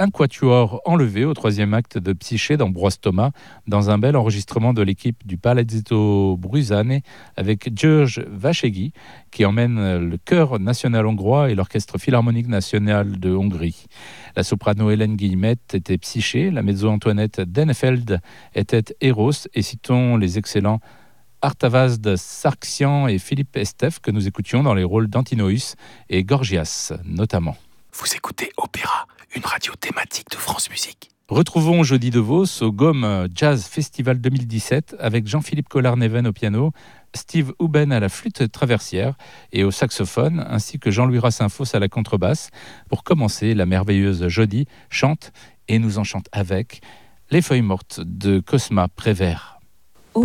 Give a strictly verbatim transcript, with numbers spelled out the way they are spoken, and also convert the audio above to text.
un quatuor enlevé au troisième acte de Psyché d'Ambroise Thomas, dans un bel enregistrement de l'équipe du Palazzetto Bruzane avec György Vashegyi, qui emmène le chœur national hongrois et l'orchestre philharmonique national de Hongrie. La soprano Hélène Guillemette était Psyché, la mezzo Antoinette Dennefeld était Eros, et citons les excellents Artavasd Sargsyan et Philippe Estève que nous écoutions dans les rôles d'Antinoüs et Gorgias notamment. Vous écoutez Opéra, une radio thématique de France Musique. Retrouvons Jody DeVos au Gaume Jazz Festival deux mille dix-sept avec Jean-Philippe Collard-Neven au piano, Steve Huben à la flûte traversière et au saxophone, ainsi que Jean-Louis Rassinfos à la contrebasse. Pour commencer, la merveilleuse Jody chante et nous enchante avec Les Feuilles Mortes de Cosma Prévert.